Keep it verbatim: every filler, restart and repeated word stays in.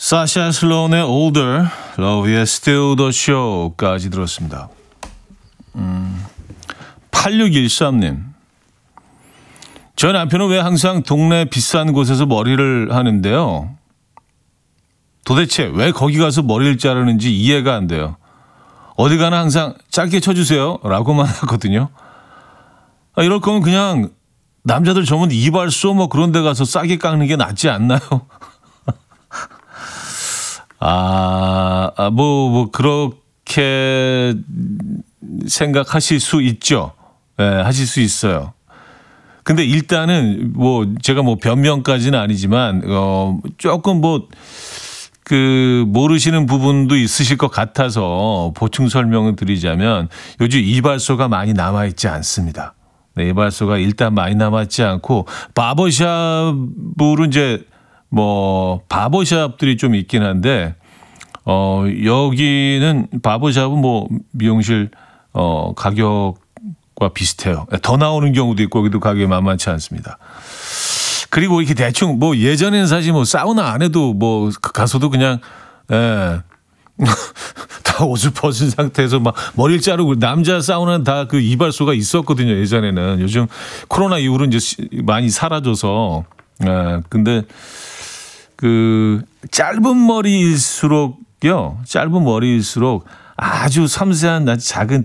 사샤 슬론의 Older, 러브의 Still the Show까지 들었습니다. 음, 팔육일삼 님. 저 남편은 왜 항상 동네 비싼 곳에서 머리를 하는데요. 도대체 왜 거기 가서 머리를 자르는지 이해가 안 돼요. 어디 가나 항상 짧게 쳐주세요 라고만 하거든요. 아, 이럴 거면 그냥 남자들 전문 이발소 뭐 그런 데 가서 싸게 깎는 게 낫지 않나요? 아, 아, 뭐, 뭐, 그렇게 생각하실 수 있죠. 예, 네, 하실 수 있어요. 근데 일단은 뭐, 제가 뭐 변명까지는 아니지만, 어, 조금 뭐, 그, 모르시는 부분도 있으실 것 같아서 보충 설명을 드리자면, 요즘 이발소가 많이 남아있지 않습니다. 네, 이발소가 일단 많이 남아있지 않고, 바버샵으로 이제, 뭐 바버샵들이 좀 있긴 한데 어 여기는 바버샵은 뭐 미용실 어 가격과 비슷해요. 더 나오는 경우도 있고 여기도 가격이 만만치 않습니다. 그리고 이렇게 대충 뭐 예전에는 사실 뭐 사우나 안에도 뭐 가서도 그냥 예. 다 옷을 벗은 상태에서 막 머리를 자르고 남자 사우나는 다 그 이발소가 있었거든요. 예전에는. 요즘 코로나 이후로 이제 많이 사라져서 예. 근데 그 짧은 머리일수록요. 짧은 머리일수록 아주 섬세한 아주 작은